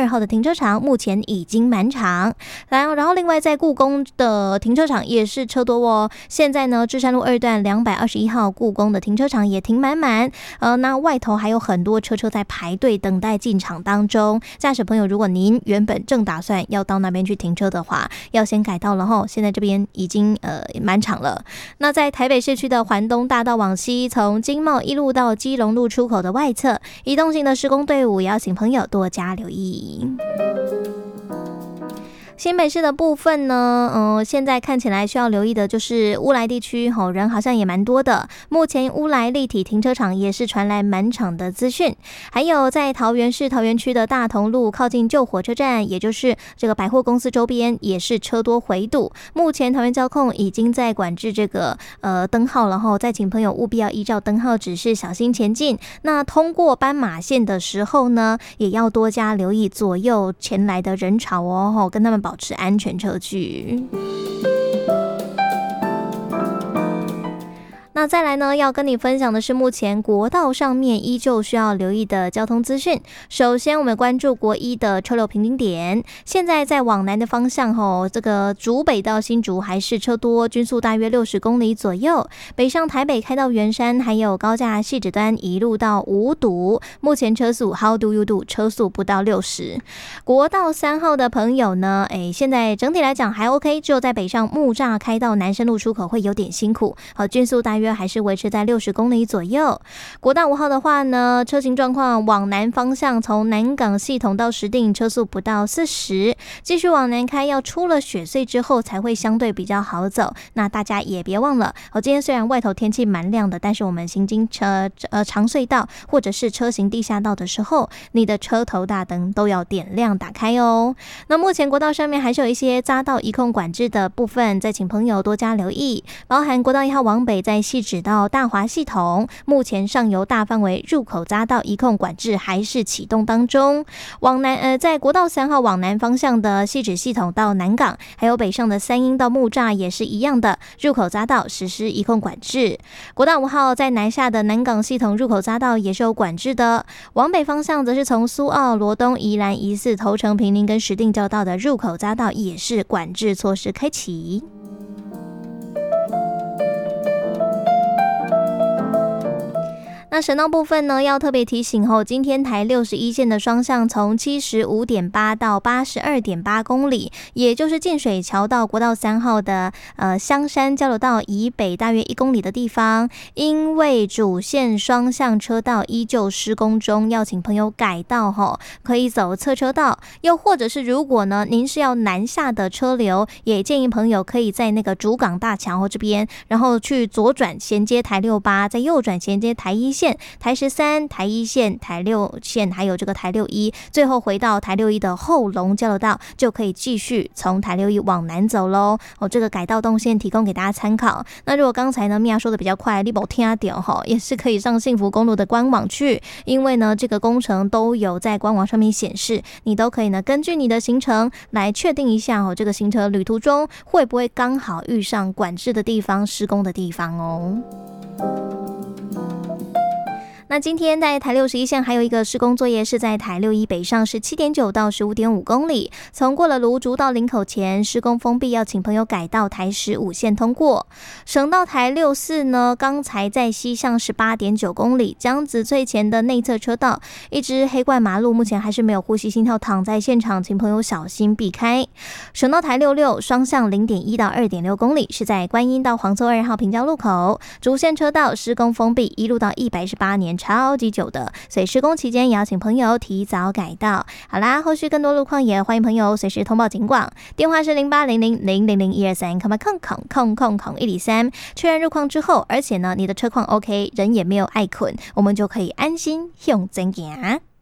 2号的停车场目前已经满场。然后另外在故宫的停车场也是车多哦。现在呢，芝山路2段221号故宫的停车场也停满满。那外头还有很多车在排队等待进场当中。驾驶朋友，如果您原本正打算要到那边去停车的话，要先改道了吼。现在这边已经满场了。那在台北市区的环东大道往西，从经贸一路到基隆路出口的外侧，移动性的施工队伍，也要请朋友多加留意。新北市的部分呢，现在看起来需要留意的就是乌来地区，人好像也蛮多的。目前乌来立体停车场也是传来满场的资讯，还有在桃园市桃园区的大同路靠近旧火车站，也就是这个百货公司周边，也是车多回堵。目前桃园交控已经在管制这个灯号了再请朋友务必要依照灯号指示小心前进。那通过斑马线的时候呢，也要多加留意左右前来的人潮哦，跟他们保持安全车距。那再来呢，要跟你分享的是目前国道上面依旧需要留意的交通资讯。首先我们关注国一的车流瓶颈点，现在在往南的方向这个竹北到新竹还是车多，均速大约60公里左右。北上台北开到圆山，还有高架汐止端一路到五堵，目前车速 How do you do 车速不到60。国道3号的朋友呢，现在整体来讲还 OK， 只有在北上木栅开到南深路出口会有点辛苦，均速大约还是维持在60公里左右。国道5号的话呢，车型状况往南方向，从南港系统到石碇车速不到40，继续往南开，要出了雪隧之后才会相对比较好走。那大家也别忘了，今天虽然外头天气蛮亮的，但是我们行经长隧道或者是车行地下道的时候，你的车头大灯都要点亮打开哦。那目前国道上面还是有一些匝道移控管制的部分，再请朋友多加留意，包含国道1号往北在汐止到大华系统，目前上游大范围入口匝道移控管制还是启动当中。往南在国道3号往南方向的汐止系统到南港，还有北上的三鶯到木栅也是一样的，入口匝道实施移控管制。国道5号在南下的南港系统入口匝道也是有管制的。往北方向则是从苏澳、罗东、宜兰、宜四、头城、坪林跟石碇交道的入口匝道也是管制措施开启。那省道部分呢，要特别提醒今天台61线的双向从 75.8 到 82.8 公里，也就是进水桥到国道3号的香山交流道以北大约1公里的地方，因为主线双向车道依旧施工中，要请朋友改道可以走侧车道，又或者是如果呢您是要南下的车流，也建议朋友可以在那个主港大桥这边，然后去左转衔接台68，再右转衔接台1线、台13、台1线、台6线，还有这个台61，最后回到台61的后龙交流道，就可以继续从台61往南走咯。这个改道动线提供给大家参考。那如果刚才呢米娅说的比较快，你没听到也是可以上幸福公路的官网去，因为呢这个工程都有在官网上面显示，你都可以呢根据你的行程来确定一下这个行程旅途中会不会刚好遇上管制的地方、施工的地方哦。那今天在台61线还有一个施工作业是在台61北上是 7.9 到 15.5 公里，从过了芦竹到林口前施工封闭，要请朋友改到台15线通过。省道台64呢，刚才在西向 18.9 公里，江子翠前的内侧车道一只黑冠马路目前还是没有呼吸心跳躺在现场，请朋友小心避开。省道台66双向 0.1 到 2.6 公里是在观音到黄州2号平交路口，主线车道施工封闭，一路到118年，超级久的，所以施工期间也要请朋友提早改道。好啦，后续更多路况也欢迎朋友随时通报警广，电话是0800000123，看吧103，确认路况之后，而且呢你的车况 OK， 人也没有爱困，我们就可以安心向前行。